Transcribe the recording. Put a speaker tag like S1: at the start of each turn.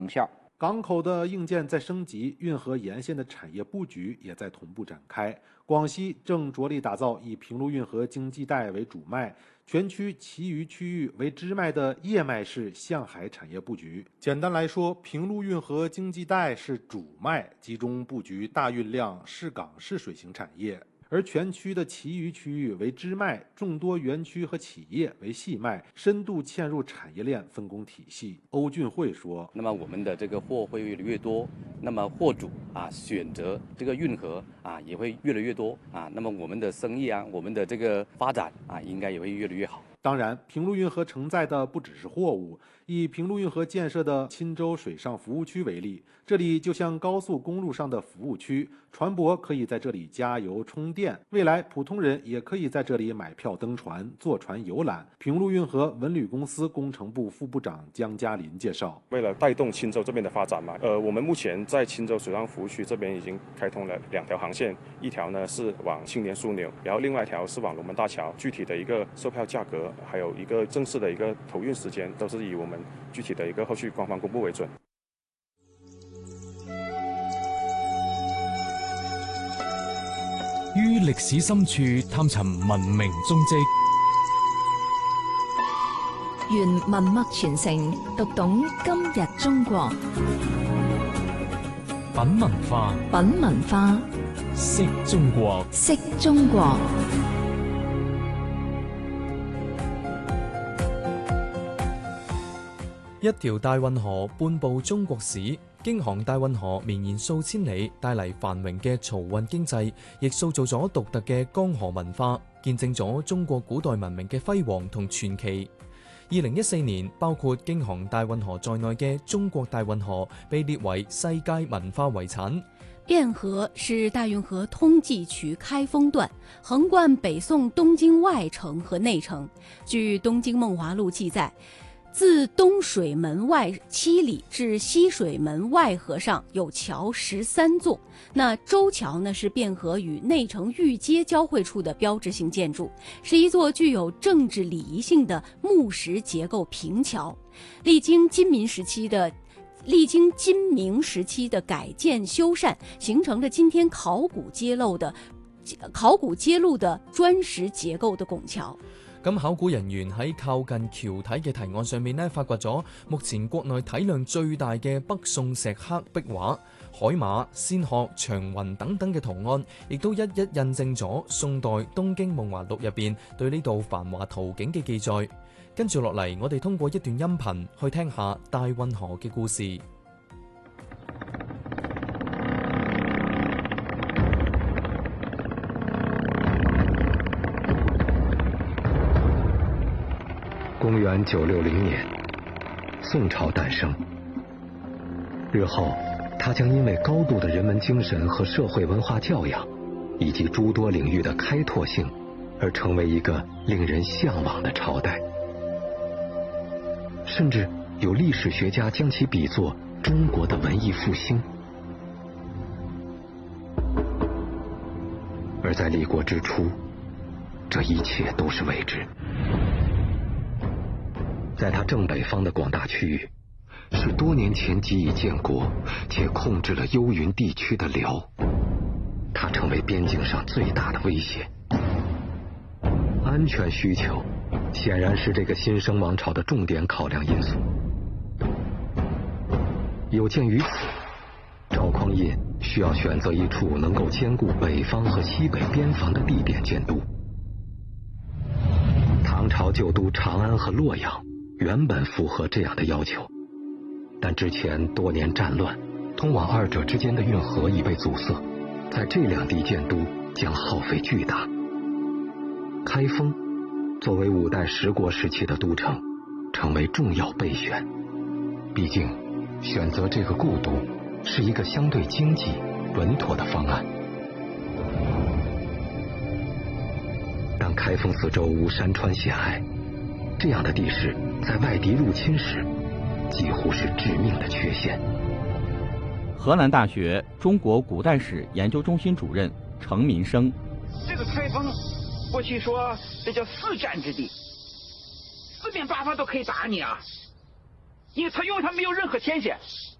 S1: 效。
S2: 港口的硬件在升级，运河沿线的产业布局也在同步展开。广西正着力打造以平陆运河经济带为主脉，全区其余区域为支脉的叶脉式向海产业布局。简单来说，平陆运河经济带是主脉，集中布局大运量市港市水型产业。而全区的其余区域为支脉，众多园区和企业为细脉，深度嵌入产业链分工体系。欧俊慧说：“
S3: 那么我们的这个货会越来越多，那么货主选择这个运河也会越来越多那么我们的生意我们的这个发展应该也会越来越好。”
S2: 当然，平陆运河承载的不只是货物。以平陆运河建设的钦州水上服务区为例，这里就像高速公路上的服务区，船舶可以在这里加油充电，未来普通人也可以在这里买票登船、坐船游览。平陆运河文旅公司工程部副部长江嘉林介绍，
S4: 为了带动钦州这边的发展嘛，我们目前在钦州水上服务区这边已经开通了2条航线，一条呢是往青年枢纽，然后另外一条是往龙门大桥。具体的一个售票价格，还有一个正式的一个投运时间，都是以我们具体的一个后续官方公布为准。
S5: 於歷史深處探尋文明蹤跡，
S6: 原文脈傳承，讀懂今日中國。
S5: 品文化，
S6: 品文化，
S5: 識中國，
S6: 識中國。
S7: 一條大運河半部中國史，京杭大運河綿延數千里，帶嚟繁榮嘅漕運經濟，亦塑造咗獨特嘅江河文化，見證咗中國古代文明嘅輝煌同傳奇。2014年，包括京杭大運河在內嘅中國大運河被列為世界文化遺產。
S8: 汴河是大運河通濟渠開封段，橫貫北宋東京外城和內城。據《東京夢華錄》記載，自東水門外7里至西水門外河上有橋13座。那周橋呢，是汴河與內城御街交匯處的標誌性建築，是一座具有政治禮儀性的木石結構平橋。歷經金明時期的改建修繕，形成了今天考古揭露的磚石結構的拱橋。
S7: 咁考古人員喺靠近橋體嘅堤岸上面呢，發掘咗目前國內體量最大嘅北宋石刻壁畫，海馬、仙鶴、長雲等等嘅圖案，亦都一一印證咗宋代《東京夢華錄》入邊對呢度繁華圖景嘅記載。跟住落嚟，我哋通過一段音頻去聽下大運河嘅故事。
S9: 公元960年，宋朝诞生。日后，它将因为高度的人文精神和社会文化教养，以及诸多领域的开拓性，而成为一个令人向往的朝代。甚至有历史学家将其比作中国的文艺复兴。而在立国之初，这一切都是未知。在它正北方的广大区域，是多年前即已建国且控制了幽云地区的辽，它成为边境上最大的威胁。安全需求显然是这个新生王朝的重点考量因素。有鉴于此，赵匡胤需要选择一处能够兼顾北方和西北边防的地点建都。唐朝旧都长安和洛阳原本符合这样的要求，但之前多年战乱，通往二者之间的运河已被阻塞，在这两地建都将耗费巨大。开封作为5代十国时期的都城，成为重要备选。毕竟，选择这个故都是一个相对经济、稳妥的方案。当开封四周无山川险隘，这样的地势在外敌入侵时，几乎是致命的缺陷。
S1: 河南大学中国古代史研究中心主任程民生：
S10: 这个开封，过去说这叫4战之地，4面8方都可以打你啊。 因为它没有任何天线，